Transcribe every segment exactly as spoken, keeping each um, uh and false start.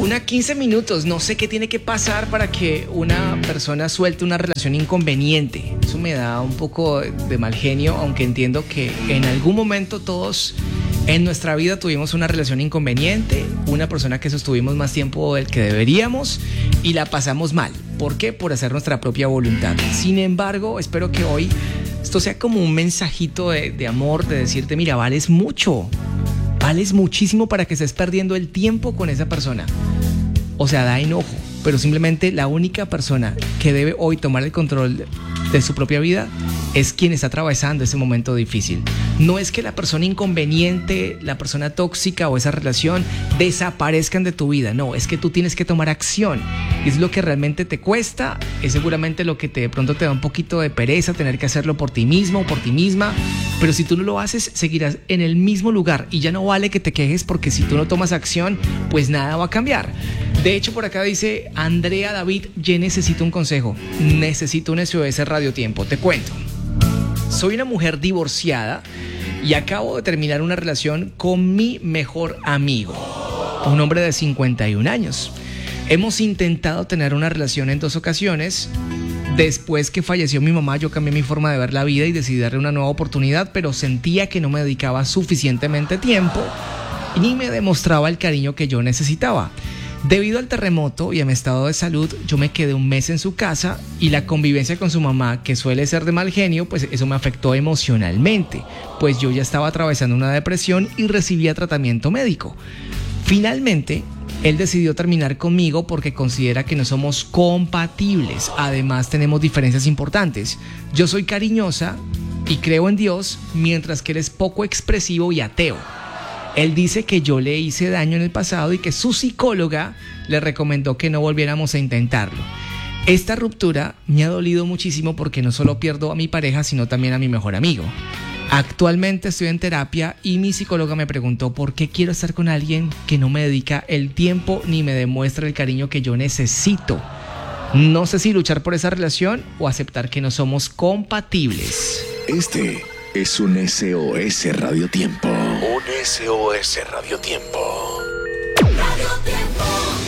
Una quince minutos, no sé qué tiene que pasar para que una persona suelte una relación inconveniente. Eso me da un poco de mal genio, aunque entiendo que en algún momento todos en nuestra vida tuvimos una relación inconveniente, una persona que sostuvimos más tiempo del que deberíamos y la pasamos mal. ¿Por qué? Por hacer nuestra propia voluntad. Sin embargo, espero que hoy esto sea como un mensajito de, de amor, de decirte, mira, vales mucho. Vales muchísimo para que estés perdiendo el tiempo con esa persona. O sea, da enojo, pero simplemente la única persona que debe hoy tomar el control de su propia vida es quien está atravesando ese momento difícil. No es que la persona inconveniente, la persona tóxica o esa relación desaparezcan de tu vida. No, es que tú tienes que tomar acción. Y es lo que realmente te cuesta, es seguramente lo que te, de pronto te da un poquito de pereza tener que hacerlo por ti mismo o por ti misma. Pero si tú no lo haces, seguirás en el mismo lugar y ya no vale que te quejes, porque si tú no tomas acción, pues nada va a cambiar. De hecho, por acá dice Andrea David, yo necesito un consejo. Necesito un S O S Radio Tiempo. Te cuento. Soy una mujer divorciada y acabo de terminar una relación con mi mejor amigo, un hombre de cincuenta y un años. Hemos intentado tener una relación en dos ocasiones. Después que falleció mi mamá, yo cambié mi forma de ver la vida y decidí darle una nueva oportunidad, pero sentía que no me dedicaba suficientemente tiempo ni me demostraba el cariño que yo necesitaba. Debido al terremoto y a mi estado de salud, yo me quedé un mes en su casa y la convivencia con su mamá, que suele ser de mal genio, pues eso me afectó emocionalmente, pues yo ya estaba atravesando una depresión y recibía tratamiento médico. Finalmente, él decidió terminar conmigo porque considera que no somos compatibles. Además, tenemos diferencias importantes. Yo soy cariñosa y creo en Dios, mientras que él es poco expresivo y ateo. Él dice que yo le hice daño en el pasado y que su psicóloga le recomendó que no volviéramos a intentarlo. Esta ruptura me ha dolido muchísimo porque no solo pierdo a mi pareja, sino también a mi mejor amigo. Actualmente estoy en terapia y mi psicóloga me preguntó por qué quiero estar con alguien que no me dedica el tiempo ni me demuestra el cariño que yo necesito. No sé si luchar por esa relación o aceptar que no somos compatibles. Este es un S O S Radio Tiempo. Un S O S Radio Tiempo. Radio Tiempo.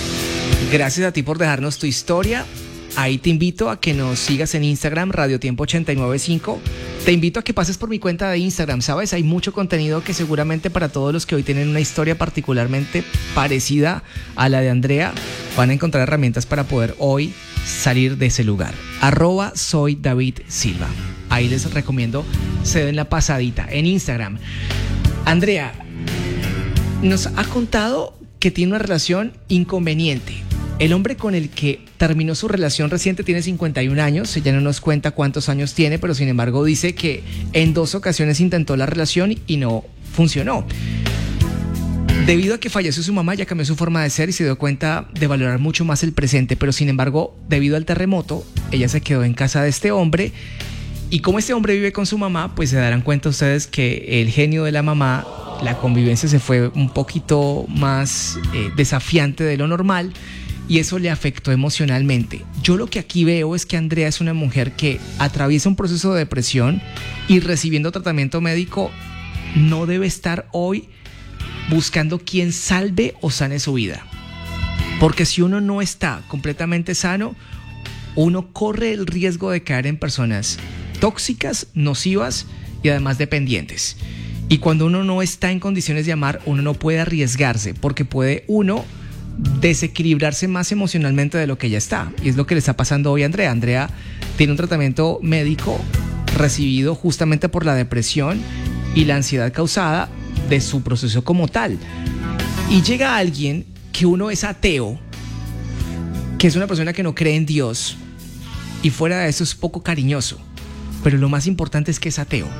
Gracias a ti por dejarnos tu historia. Ahí te invito a que nos sigas en Instagram, Radio Tiempo ochenta y nueve punto cinco. Te invito a que pases por mi cuenta de Instagram, ¿sabes? Hay mucho contenido que seguramente para todos los que hoy tienen una historia particularmente parecida a la de Andrea, van a encontrar herramientas para poder hoy salir de ese lugar. Arroba soy David Silva. Ahí les recomiendo se den la pasadita en Instagram. Andrea nos ha contado que tiene una relación inconveniente. El hombre con el que terminó su relación reciente tiene cincuenta y un años, ella no nos cuenta cuántos años tiene, pero sin embargo dice que en dos ocasiones intentó la relación y no funcionó. Debido a que falleció su mamá, ella cambió su forma de ser y se dio cuenta de valorar mucho más el presente, pero sin embargo, debido al terremoto, ella se quedó en casa de este hombre y como este hombre vive con su mamá, pues se darán cuenta ustedes que el genio de la mamá, la convivencia se fue un poquito más eh, desafiante de lo normal. Y eso le afectó emocionalmente. Yo lo que aquí veo es que Andrea es una mujer que atraviesa un proceso de depresión y recibiendo tratamiento médico no debe estar hoy buscando quien salve o sane su vida. Porque si uno no está completamente sano, uno corre el riesgo de caer en personas tóxicas, nocivas y además dependientes. Y cuando uno no está en condiciones de amar, uno no puede arriesgarse porque puede uno desequilibrarse más emocionalmente de lo que ya está. Y es lo que le está pasando hoy a Andrea. Andrea tiene un tratamiento médico recibido justamente por la depresión y la ansiedad causada de su proceso como tal. Y llega alguien que uno es ateo, que es una persona que no cree en Dios y fuera de eso es poco cariñoso. Pero lo más importante es que es ateo.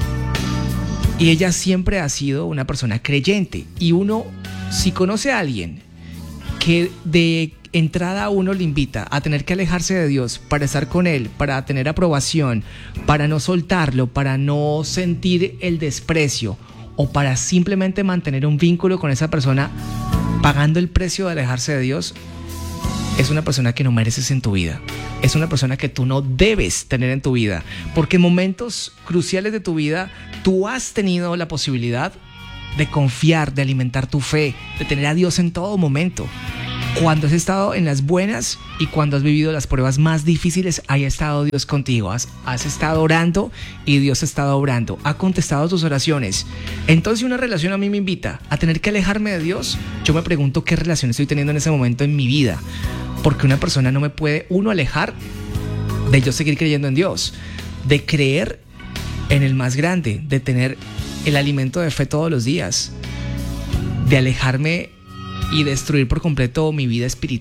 Y ella siempre ha sido una persona creyente. Y uno, si conoce a alguien que de entrada a uno le invita a tener que alejarse de Dios para estar con Él, para tener aprobación, para no soltarlo, para no sentir el desprecio o para simplemente mantener un vínculo con esa persona pagando el precio de alejarse de Dios, es una persona que no mereces en tu vida. Es una persona que tú no debes tener en tu vida, porque en momentos cruciales de tu vida tú has tenido la posibilidad de confiar, de alimentar tu fe, de tener a Dios en todo momento. Cuando has estado en las buenas y cuando has vivido las pruebas más difíciles, ahí ha estado Dios contigo. Has, has estado orando y Dios ha estado obrando. Ha contestado tus oraciones. Entonces, si una relación a mí me invita a tener que alejarme de Dios, yo me pregunto qué relación estoy teniendo en ese momento en mi vida. Porque una persona no me puede, uno, alejar de yo seguir creyendo en Dios, de creer en el más grande, de tener el alimento de fe todos los días, de alejarme y destruir por completo mi vida espiritual.